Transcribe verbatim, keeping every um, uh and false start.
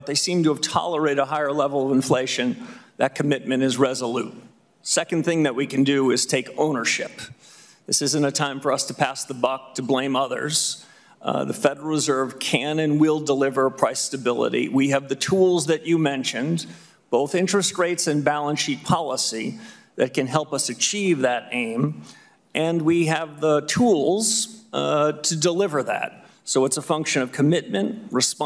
they seem to have tolerated a higher level of inflation. That commitment is resolute. Second thing that we can do is take ownership. This isn't a time for us to pass the buck, to blame others. Uh, the Federal Reserve can and will deliver price stability. We have the tools that you mentioned, both interest rates and balance sheet policy, that can help us achieve that aim. And we have the tools uh, to deliver that. So it's a function of commitment, responsibility,